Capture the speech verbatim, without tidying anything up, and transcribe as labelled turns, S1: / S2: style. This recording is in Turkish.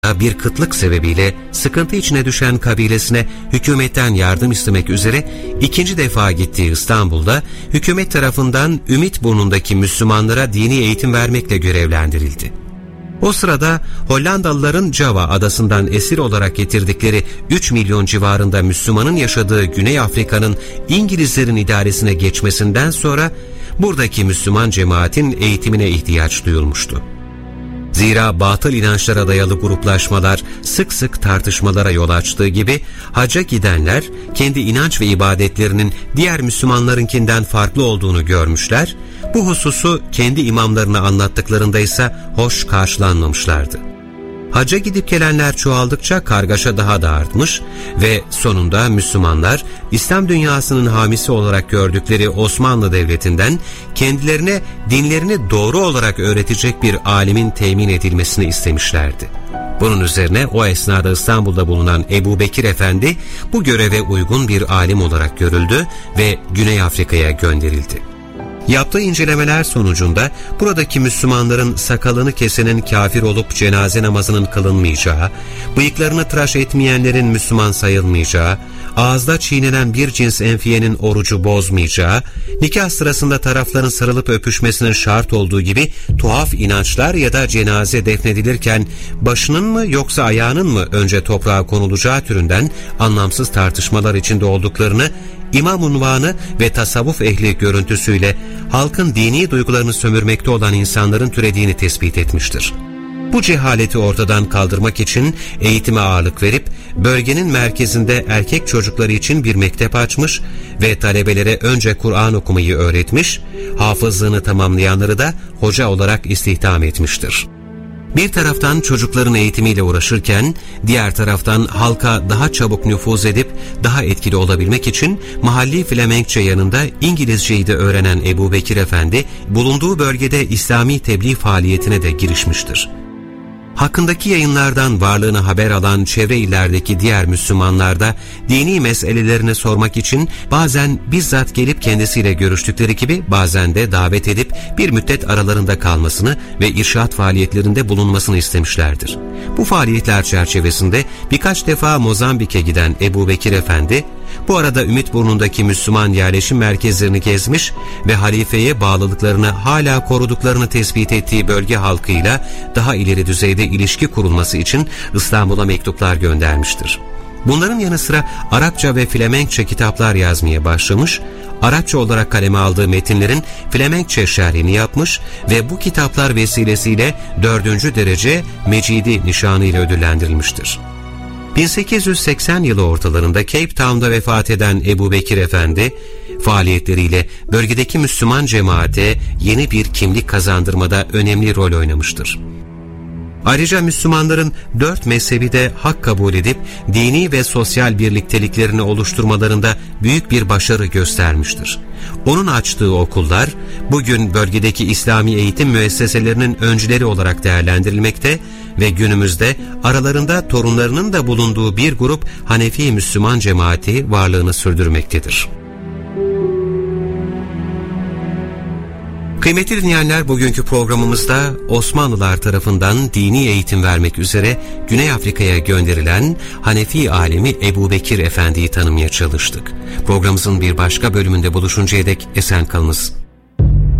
S1: bir kıtlık sebebiyle sıkıntı içine düşen kabilesine hükümetten yardım istemek üzere ikinci defa gittiği İstanbul'da hükümet tarafından Ümitburnu'ndaki Müslümanlara dini eğitim vermekle görevlendirildi. O sırada Hollandalıların Java adasından esir olarak getirdikleri üç milyon civarında Müslümanın yaşadığı Güney Afrika'nın İngilizlerin idaresine geçmesinden sonra buradaki Müslüman cemaatin eğitimine ihtiyaç duyulmuştu. Zira batıl inançlara dayalı gruplaşmalar sık sık tartışmalara yol açtığı gibi hacca gidenler kendi inanç ve ibadetlerinin diğer Müslümanlarınkinden farklı olduğunu görmüşler, bu hususu kendi imamlarına anlattıklarında ise hoş karşılanmamışlardı. Hacca gidip gelenler çoğaldıkça kargaşa daha da artmış ve sonunda Müslümanlar İslam dünyasının hamisi olarak gördükleri Osmanlı Devleti'nden kendilerine dinlerini doğru olarak öğretecek bir alimin temin edilmesini istemişlerdi. Bunun üzerine o esnada İstanbul'da bulunan Ebu Bekir Efendi bu göreve uygun bir alim olarak görüldü ve Güney Afrika'ya gönderildi. Yaptığı incelemeler sonucunda buradaki Müslümanların sakalını kesenin kafir olup cenaze namazının kılınmayacağı, bıyıklarını tıraş etmeyenlerin Müslüman sayılmayacağı, ağızda çiğnenen bir cins enfiyenin orucu bozmayacağı, nikah sırasında tarafların sarılıp öpüşmesinin şart olduğu gibi tuhaf inançlar ya da cenaze defnedilirken başının mı yoksa ayağının mı önce toprağa konulacağı türünden anlamsız tartışmalar içinde olduklarını, İmam unvanı ve tasavvuf ehli görüntüsüyle halkın dini duygularını sömürmekte olan insanların türediğini tespit etmiştir. Bu cehaleti ortadan kaldırmak için eğitime ağırlık verip bölgenin merkezinde erkek çocukları için bir mektep açmış ve talebelere önce Kur'an okumayı öğretmiş, hafızlığını tamamlayanları da hoca olarak istihdam etmiştir. Bir taraftan çocukların eğitimiyle uğraşırken, diğer taraftan halka daha çabuk nüfuz edip daha etkili olabilmek için mahalli Flemenkçe yanında İngilizceyi de öğrenen Ebu Bekir Efendi, bulunduğu bölgede İslami tebliğ faaliyetine de girişmiştir. Hakkındaki yayınlardan varlığını haber alan çevre illerdeki diğer Müslümanlar da dini meselelerini sormak için bazen bizzat gelip kendisiyle görüştükleri gibi bazen de davet edip bir müddet aralarında kalmasını ve irşat faaliyetlerinde bulunmasını istemişlerdir. Bu faaliyetler çerçevesinde birkaç defa Mozambik'e giden Ebu Bekir Efendi, bu arada Ümitburnu'ndaki Müslüman yerleşim merkezlerini gezmiş ve halifeye bağlılıklarını hala koruduklarını tespit ettiği bölge halkıyla daha ileri düzeyde ilişki kurulması için İstanbul'a mektuplar göndermiştir. Bunların yanı sıra Arapça ve Flemenkçe kitaplar yazmaya başlamış, Arapça olarak kaleme aldığı metinlerin Flemenkçe şerhini yapmış ve bu kitaplar vesilesiyle dördüncü derece Mecidi nişanıyla ödüllendirilmiştir. bin sekiz yüz seksen yılı ortalarında Cape Town'da vefat eden Ebu Bekir Efendi, faaliyetleriyle bölgedeki Müslüman cemaate yeni bir kimlik kazandırmada önemli rol oynamıştır. Ayrıca Müslümanların dört mezhebi de hak kabul edip dini ve sosyal birlikteliklerini oluşturmalarında büyük bir başarı göstermiştir. Onun açtığı okullar bugün bölgedeki İslami eğitim müesseselerinin öncüleri olarak değerlendirilmekte ve günümüzde aralarında torunlarının da bulunduğu bir grup Hanefi Müslüman cemaati varlığını sürdürmektedir. Kıymetli dinleyenler, bugünkü programımızda Osmanlılar tarafından dini eğitim vermek üzere Güney Afrika'ya gönderilen Hanefi alimi Ebu Bekir Efendi'yi tanımaya çalıştık. Programımızın bir başka bölümünde buluşuncaya dek esen kalınız.